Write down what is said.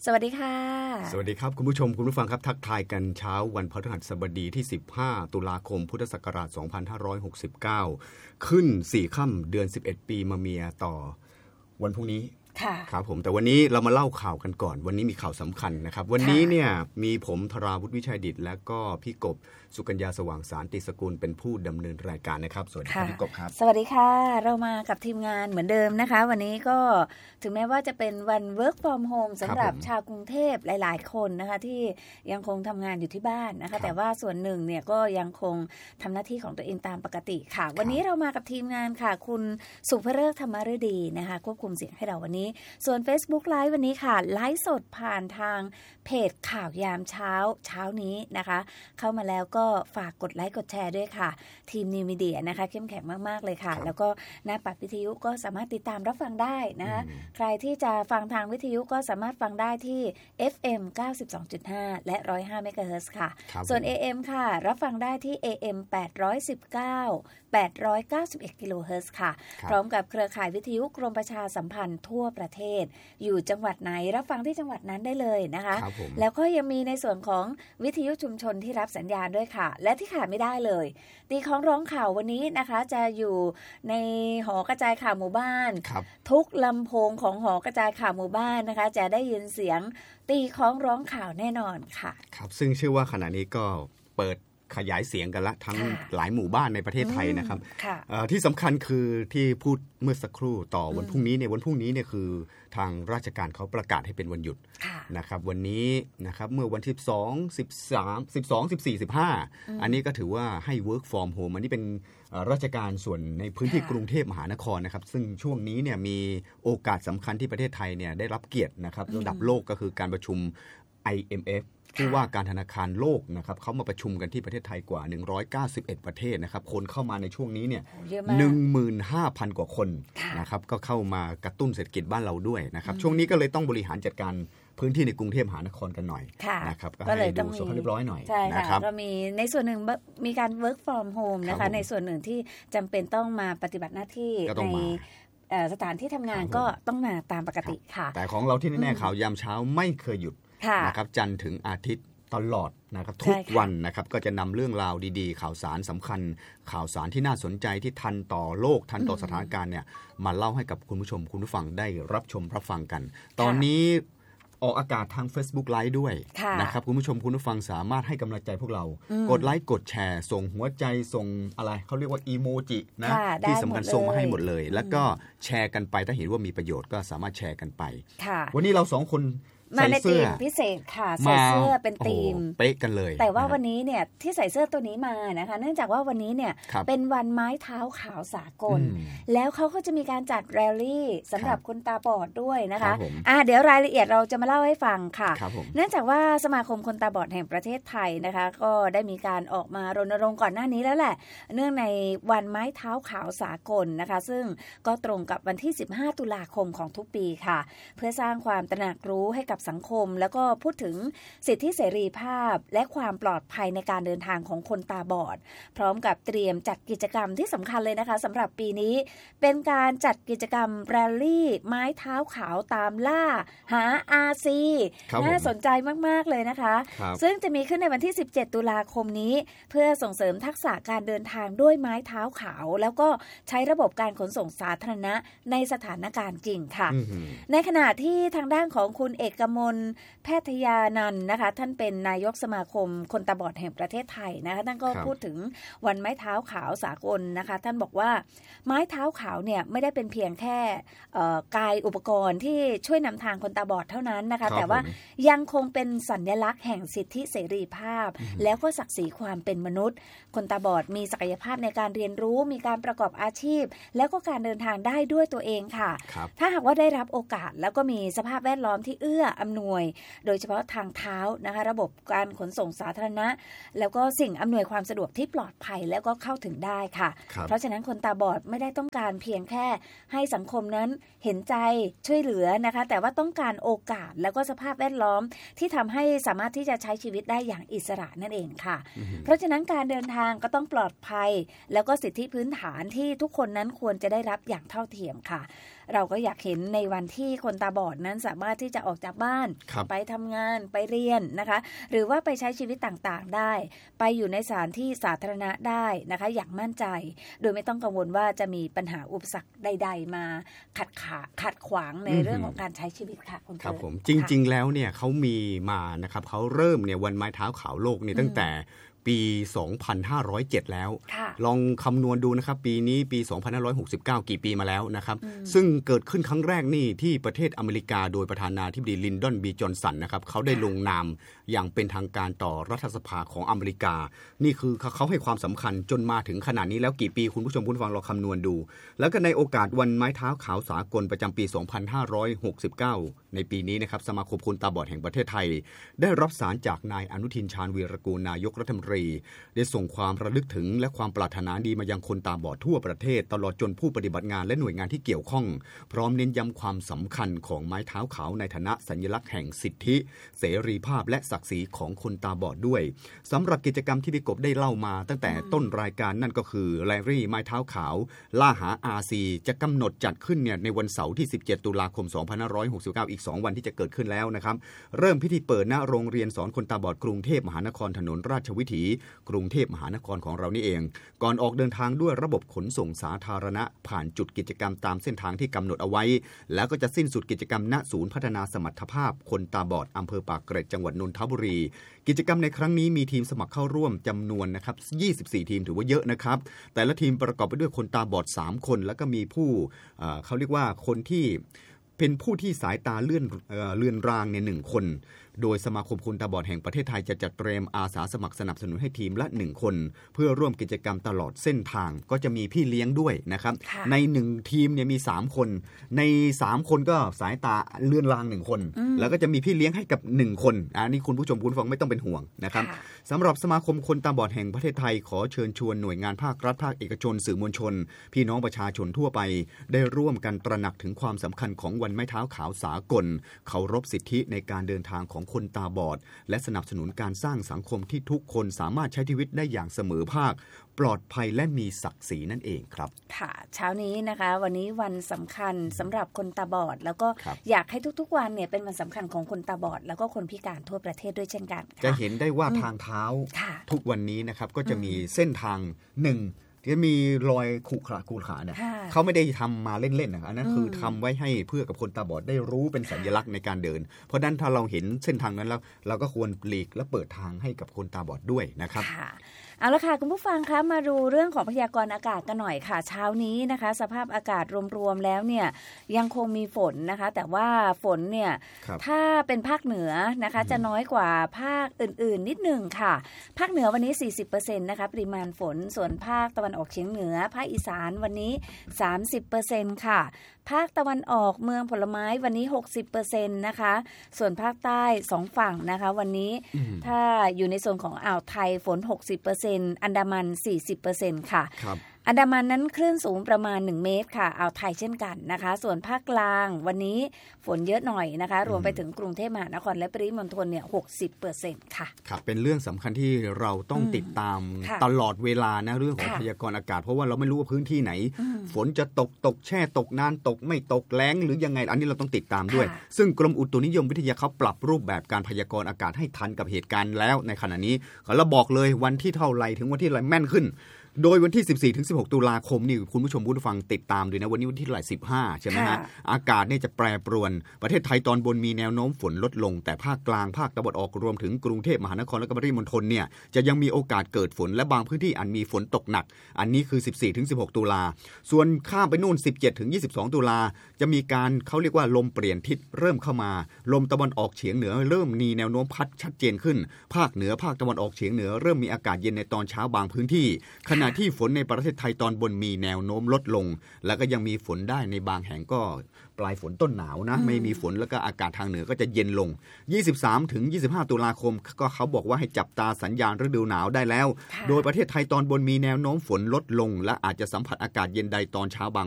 สวัสดีค่ะสวัสดีครับคุณผู้ชมคุณผู้ฟังครับทักทายกันเช้าวันพฤหัสบดีที่15ตุลาคมพุทธศักราช2569ขึ้น4ค่ำเดือน11ปีมะเมียต่อวันพรุ่งนี้ครับผมแต่วันนี้เรามาเล่าข่าวกันก่อนวันนี้มีข่าวสำคัญนะครับวันนี้เนี่ยมีผมธราวุฒิวิชัยดิษฐ์และก็พี่กบสุกัญญาสว่างสารติสกุลเป็นผู้ดำเนินรายการนะครับสวัสดีครับพี่กบครับสวัสดีค่ะเรามากับทีมงานเหมือนเดิมนะคะวันนี้ก็ถึงแม้ว่าจะเป็นวัน work from home สำหรับชาวกรุงเทพหลายๆคนนะคะที่ยังคงทำงานอยู่ที่บ้านนะคะแต่ว่าส่วนหนึ่งเนี่ยก็ยังคงทำหน้าที่ของตัวเองตามปกติค่ะวันนี้เรามากับทีมงานค่ะคุณสุภฤกษ์ธรรมฤดีนะคะควบคุมเสียงให้เราวันนี้ส่วน Facebook Live วันนี้ค่ะไลฟ์สดผ่านทางเพจข่าวยามเช้านี้นะคะเข้ามาแล้วก็ฝากกดไลค์กดแชร์ด้วยค่ะทีมนิวมีเดียนะคะเข้มแข็งมากๆเลยค่ะแล้วก็หน้าปัดวิทยุก็สามารถติดตามรับฟังได้นะคะใครที่จะฟังทางวิทยุก็สามารถฟังได้ที่ FM 92.5 และ 105 เมกะเฮิรตซ์ค่ะส่วน AM ค่ะรับฟังได้ที่ AM 891 กิโลเฮิรตซ์ค่ะพร้อมกับเครือข่ายวิทยุกรมประชาสัมพันธ์ทั่วประเทศอยู่จังหวัดไหนรับฟังที่จังหวัดนั้นได้เลยนะคะแล้วก็ยังมีในส่วนของวิทยุชุมชนที่รับสัญญาณด้วยค่ะและที่ขาดไม่ได้เลยตีของร้องข่าววันนี้นะคะจะอยู่ในหอกระจายข่าวหมู่บ้านทุกลำโพงของหอกระจายข่าวหมู่บ้านนะคะจะได้ยินเสียงตีของร้องข่าวแน่นอนค่ะครับซึ่งเชื่อว่าขณะนี้ก็เปิดขยายเสียงกันละทั้งหลายหมู่บ้านในประเทศไทยนะครับที่สำคัญคือที่พูดเมื่อสักครู่ต่อวันพรุ่งนี้เนี่ยคือทางราชการเขาประกาศให้เป็นวันหยุดนะครับวันนี้นะครับเมื่อวันที่12 14 15อันนี้ก็ถือว่าให้ work from home อันนี้เป็นราชการส่วนในพื้นที่กรุงเทพมหานครนะครับซึ่งช่วงนี้เนี่ยมีโอกาสสำคัญที่ประเทศไทยเนี่ยได้รับเกียรตินะครับระดับโลกก็คือการประชุม IMFผู้ว่าการธนาคารโลกนะครับเขามาประชุมกันที่ประเทศไทยกว่า191ประเทศนะครับคนเข้ามาในช่วงนี้เนี่ย 15,000 กว่าคนนะครับก็เข้ามากระตุ้นเศรษฐกิจบ้านเราด้วยนะครับช่วงนี้ก็เลยต้องบริหารจัดการพื้นที่ในกรุงเทพมหานครกันหน่อยนะครับก็ให้ดูสุขภาพเรียบร้อยหน่อยนะครับเรามีในส่วนหนึ่งมีการ work from home นะคะในส่วนหนึ่งที่จำเป็นต้องมาปฏิบัติหน้าที่ในสถานที่ทำงานก็ต้องมาตามปกติค่ะแต่ของเราที่แน่ๆข่าวยามเช้าไม่เคยหยุดนะครับจันทร์ถึงอาทิตย์ตลอดนะครับทุกวันนะครับก็จะนำเรื่องราวดีๆข่าวสารสำคัญข่าวสารที่น่าสนใจที่ทันต่อโลกทันต่อสถานการณ์เนี่ยมาเล่าให้กับคุณผู้ชมคุณผู้ฟังได้รับชมรับฟังกันตอนนี้ออกอากาศทาง Facebook Live ด้วยนะครับคุณผู้ชมคุณผู้ฟังสามารถให้กำลังใจพวกเรากดไลค์กดแชร์ส่งหัวใจส่งอะไรเขาเรียกว่าอีโมจินะที่สำคัญส่งมาให้หมดเลยแล้วก็แชร์กันไปถ้าเห็นว่ามีประโยชน์ก็สามารถแชร์กันไปวันนี้เราสองคนมาในธีมพิเศษค่ะใส่เสื้อเป็นธีมเป๊ะกันเลยแต่ว่าวันนี้เนี่ยที่ใส่เสื้อตัวนี้มานะคะเนื่องจากว่าวันนี้เนี่ยเป็นวันไม้เท้าขาวสากลแล้วเขาก็จะมีการจัดแรลลี่สำหรับคนตาบอดด้วยนะคะเดี๋ยวรายละเอียดเราจะมาเล่าให้ฟังค่ะเนื่องจากว่าสมาคมคนตาบอดแห่งประเทศไทยนะคะก็ได้มีการออกมารณรงค์ก่อนหน้านี้แล้วแหละเนื่องในวันไม้เท้าขาวสากลนะคะซึ่งก็ตรงกับวันที่15ตุลาคมของทุกปีค่ะเพื่อสร้างความตระหนักรู้ให้กับสังคมแล้วก็พูดถึงสิทธิเสรีภาพและความปลอดภัยในการเดินทางของคนตาบอดพร้อมกับเตรียมจัดกิจกรรมที่สำคัญเลยนะคะสำหรับปีนี้เป็นการจัดกิจกรรมแรลลี่ไม้เท้าขาวตามล่าหาRCน่าสนใจมากๆเลยนะคะซึ่งจะมีขึ้นในวันที่17ตุลาคมนี้เพื่อส่งเสริมทักษะการเดินทางด้วยไม้เท้าขาวแล้วก็ใช้ระบบการขนส่งสาธารณะในสถานการณ์จริงค่ะในขณะที่ทางด้านของคุณเอกมลแพทยานันท์นะคะท่านเป็นนายกสมาคมคนตาบอดแห่งประเทศไทยนะคะท่านก็พูดถึงวันไม้เท้าขาวสากลนะคะท่านบอกว่าไม้เท้าขาวเนี่ยไม่ได้เป็นเพียงแค่กายอุปกรณ์ที่ช่วยนำทางคนตาบอดเท่านั้นนะคะแต่ว่ายังคงเป็นสัญลักษณ์แห่งสิทธิเสรีภาพแล้วก็ศักดิ์ศรีความเป็นมนุษย์คนตาบอดมีศักยภาพในการเรียนรู้มีการประกอบอาชีพแล้วก็การเดินทางได้ด้วยตัวเองค่ะถ้าหากว่าได้รับโอกาสแล้วก็มีสภาพแวดล้อมที่เอื้ออำนวยโดยเฉพาะทางเท้านะคะระบบการขนส่งสาธารณะแล้วก็สิ่งอำนวยความสะดวกที่ปลอดภัยแล้วก็เข้าถึงได้ค่ะเพราะฉะนั้นคนตาบอดไม่ได้ต้องการเพียงแค่ให้สังคมนั้นเห็นใจช่วยเหลือนะคะแต่ว่าต้องการโอกาสแล้วก็สภาพแวดล้อมที่ทำให้สามารถที่จะใช้ชีวิตได้อย่างอิสระนั่นเองค่ะเพราะฉะนั้นการเดินทางก็ต้องปลอดภัยแล้วก็สิทธิพื้นฐานที่ทุกคนนั้นควรจะได้รับอย่างเท่าเทียมค่ะเราก็อยากเห็นในวันที่คนตาบอดนั้นสามารถที่จะออกจากบ้านไปทำงานไปเรียนนะคะหรือว่าไปใช้ชีวิตต่างๆได้ไปอยู่ในสถานที่สาธารณะได้นะคะอย่างมั่นใจโดยไม่ต้องกังวลว่าจะมีปัญหาอุปสรรคใดๆมาขัดขวางในเรื่องของการใช้ชีวิตค่ะคุณครับผมจริงๆแล้วเนี่ยเขามีมานะครับเขาเริ่มเนี่ยวันไม้เท้าขาวโลกเนี่ยตั้งแต่ปี 2507 แล้วลองคำนวณดูนะครับปีนี้ปี 2569 กี่ปีมาแล้วนะครับซึ่งเกิดขึ้นครั้งแรกนี่ที่ประเทศอเมริกาโดยประธานาธิบดีลินดอนบีจอนสันนะครับเขาได้ลงนามอย่างเป็นทางการต่อรัฐสภาของอเมริกานี่คือเขาให้ความสำคัญจนมาถึงขนาดนี้แล้วกี่ปีคุณผู้ชมคุณฟังเราคำนวณดูแล้วก็ในโอกาสวันไม้เท้าขาวสากลประจำปี 2569 ในปีนี้นะครับสมาคมคนตาบอดแห่งประเทศไทยได้รับสารจากนายอนุทินชาญวีรกูลนายกรัฐมนตรีได้ส่งความระลึกถึงและความปรารถนาดีมายังคนตาบอดทั่วประเทศตลอดจนผู้ปฏิบัติงานและหน่วยงานที่เกี่ยวข้องพร้อมเน้นย้ำความสำคัญของไม้เท้าขาวในฐานะสัญลักษณ์แห่งสิทธิเสรีภาพและศักดิ์ศรีของคนตาบอดด้วยสำหรับกิจกรรมที่พี่กบได้เล่ามาตั้งแต่ต้นรายการนั่นก็คือแรลลี่ไม้เท้าขาวล่าหา RC จะกำหนดจัดขึ้นเนี่ยในวันเสาร์ที่17 ตุลาคม 2569 อีก2วันที่จะเกิดขึ้นแล้วนะครับเริ่มพิธีเปิดณโรงเรียนสอนคนตาบอดกรุงเทพมหานครถนนราชวิถีกรุงเทพมหานครของเรานี่เองก่อนออกเดินทางด้วยระบบขนส่งสาธารณะผ่านจุดกิจกรรมตามเส้นทางที่กำหนดเอาไว้แล้วก็จะสิ้นสุดกิจกรรมณศูนย์พัฒนาสมรรถภาพคนตาบอดอำเภอปากเกร็ดจังหวัดนนทบุรีกิจกรรมในครั้งนี้มีทีมสมัครเข้าร่วมจำนวนนะครับ24ทีมถือว่าเยอะนะครับแต่ละทีมประกอบไปด้วยคนตาบอด3คนแล้วก็มีผู้เขาเรียกว่าคนที่เป็นผู้ที่สายตาเลื่อนรางใน1คนโดยสมาคมคนตาบอดแห่งประเทศไทยจะจัดเตรียมอาสาสมัครสนับสนุนให้ทีมละ1คนเพื่อร่วมกิจกรรมตลอดเส้นทางก็จะมีพี่เลี้ยงด้วยนะครับใน1ทีมเนี่ยมี3คนใน3คนก็สายตาเลื่อนราง1คนแล้วก็จะมีพี่เลี้ยงให้กับ1คนอันนี้คุณผู้ชมคุณฟังไม่ต้องเป็นห่วงนะครับสำหรับสมาคมคนตาบอดแห่งประเทศไทยขอเชิญชวนหน่วยงานภาครัฐภาคเอกชนสื่อมวลชนพี่น้องประชาชนทั่วไปได้ร่วมกันตระหนักถึงความสำคัญของวันไม้เท้าขาวสากลเคารพสิทธิในการเดินทางของคนตาบอดและสนับสนุนการสร้างสังคมที่ทุกคนสามารถใช้ชีวิตได้อย่างเสมอภาคปลอดภัยและมีศักดิ์ศรีนั่นเองครับค่ะเช้านี้นะคะวันนี้วันสำคัญสำหรับคนตาบอดแล้วก็อยากให้ทุกๆวันเนี่ยเป็นวันสำคัญของคนตาบอดแล้วก็คนพิการทั่วประเทศด้วยเช่นกันจะเห็นได้ว่าทางเท้าทุกวันนี้นะครับก็จะมีเส้นทางหนึ่งที่มีรอยขรุขระเนี่ยเขาไม่ได้ทำมาเล่นๆนะอันนั้นคือทำไว้ให้เพื่อกับคนตาบอดได้รู้เป็นสัญลักษณ์ในการเดินเพราะนั้นถ้าเราเห็นเส้นทางนั้นแล้วเราก็ควรหลีกและเปิดทางให้กับคนตาบอดด้วยนะครับเอาละค่ะคุณผู้ฟังคะมาดูเรื่องของพยากรณ์อากาศกันหน่อยค่ะเช้านี้นะคะสภาพอากาศรวมๆแล้วเนี่ยยังคงมีฝนนะคะแต่ว่าฝนเนี่ยถ้าเป็นภาคเหนือนะคะจะน้อยกว่าภาคอื่นๆนิดหนึ่งค่ะภาคเหนือวันนี้ 40% นะคะปริมาณฝนส่วนภาคตะวันออกเฉียงเหนือภาคอีสานวันนี้ 30% ค่ะภาคตะวันออกเมืองผลไม้วันนี้ 60% นะคะส่วนภาคใต้2ฝั่งนะคะวันนี้ถ้าอยู่ในโซนของอ่าวไทยฝน 60% อันดามัน 40% ค่ะอันดามันนั้นคลื่นสูงประมาณ1เมตรค่ะอ่าวไทยเช่นกันนะคะส่วนภาคกลางวันนี้ฝนเยอะหน่อยนะคะรวมไปถึงกรุงเทพมหานครและปริมณฑลเนี่ย 60% ค่ะครับเป็นเรื่องสำคัญที่เราต้องติดตามตลอดเวลานะเรื่องของพยากรณ์อากาศเพราะว่าเราไม่รู้ว่าพื้นที่ไหนฝนจะตกแช่ตกนานตกไม่ตกแล้งหรือยังไงอันนี้เราต้องติดตามด้วยซึ่งกรมอุตุนิยมวิทยาเขาปรับรูปแบบการพยากรณ์อากาศให้ทันกับเหตุการณ์แล้วในขณะนี้เราบอกเลยวันที่เท่าไรถึงวันที่อะไรแม่นขึ้นโดยวันที่ 14-16 ตุลาคมนี่คุณผู้ชมผู้ฟังติดตามด้วยนะวันนี้วันที่15ใช่ไหมฮะอากาศเนี่ยจะแปรปรวนประเทศไทยตอนบนมีแนวโน้มฝนลดลงแต่ภาคกลางภาคตะวันออกรวมถึงกรุงเทพมหานครและปริมณฑลเนี่ยจะยังมีโอกาสเกิดฝนและบางพื้นที่อาจมีฝนตกหนักอันนี้คือ 14-16 ตุลาส่วนข้ามไปนู่น 17-22 ตุลาจะมีการเขาเรียกว่าลมเปลี่ยนทิศเริ่มเข้ามาลมตะวันออกเฉียงเหนือเริ่มมีแนวโน้มพัดชัดเจนขึ้นภาคเหนือภาคตะวันออกเฉียงเหนือเริ่มมีอากาศเย็นในตอนเช้าบางพื้นที่ขณะที่ฝนในประเทศไทยตอนบนมีแนวโน้มลดลงแล้วก็ยังมีฝนได้ในบางแห่งก็ปลายฝนต้นหนาวนะไม่มีฝนแล้วก็อากาศทางเหนือก็จะเย็นลง 23-25 ตุลาคมก็เขาบอกว่าให้จับตาสัญญาณฤดูหนาวได้แล้วโดยประเทศไทยตอนบนมีแนวโน้มฝนลดลงและอาจจะสัมผัสอากาศเย็นใดตอนเช้าบาง